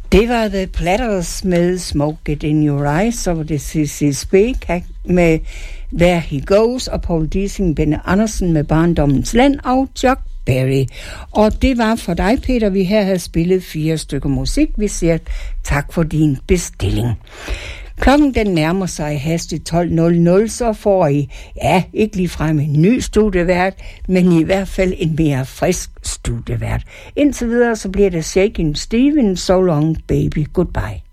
Det var The Platters med Smoke It In Your Eyes, så var det C.C. Speak med There He Goes, og Paul Dissing, Benny Andersen med Barndommens Land, og Chuck Berry. Og det var for dig, Peter, vi her havde spillet 4 stykker musik. Vi siger tak for din bestilling. Klokken den nærmer sig hastigt 12.00, så får I, ja, ikke ligefrem en ny studievært, men i hvert fald en mere frisk studievært. Indtil videre så bliver det Shakin' Stevens, So Long Baby, Goodbye.